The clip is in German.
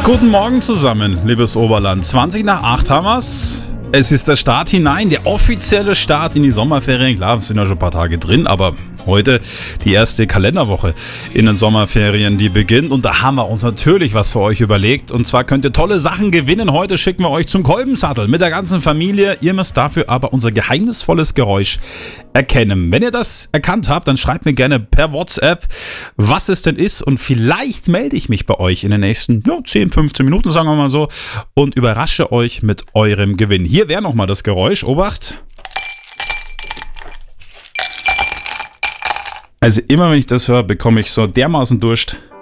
Guten Morgen zusammen, liebes Oberland. 20 nach 8 haben wir's. Es ist der Start hinein, der offizielle Start in die Sommerferien. Klar, es sind ja schon ein paar Tage drin, aber heute die erste Kalenderwoche in den Sommerferien, die beginnt. Und da haben wir uns natürlich was für euch überlegt. Und zwar könnt ihr tolle Sachen gewinnen. Heute schicken wir euch zum Kolbensattel mit der ganzen Familie. Ihr müsst dafür aber unser geheimnisvolles Geräusch erkennen. Wenn ihr das erkannt habt, dann schreibt mir gerne per WhatsApp, was es denn ist. Und vielleicht melde ich mich bei euch in den nächsten 10, 15 Minuten, sagen wir mal so, und überrasche euch mit eurem Gewinn. Hier wäre nochmal das Geräusch. Obacht. Also immer wenn ich das höre, bekomme ich so dermaßen Durst.